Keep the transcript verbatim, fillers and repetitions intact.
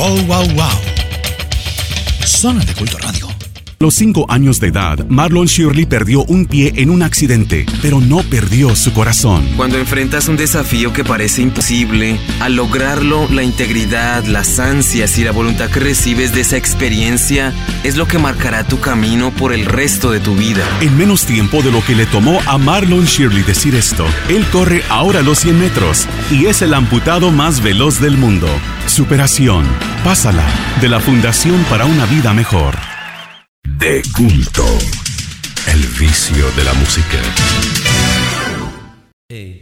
Wow, wow, wow. Zona de Culto Radio. A los cinco años de edad, Marlon Shirley perdió un pie en un accidente, pero no perdió su corazón. Cuando enfrentas un desafío que parece imposible, al lograrlo, la integridad, las ansias y la voluntad que recibes de esa experiencia es lo que marcará tu camino por el resto de tu vida. En menos tiempo de lo que le tomó a Marlon Shirley decir esto, él corre ahora los cien metros y es el amputado más veloz del mundo. Superación. Pásala, de la Fundación para una Vida Mejor. De culto, el vicio de la música. Hey.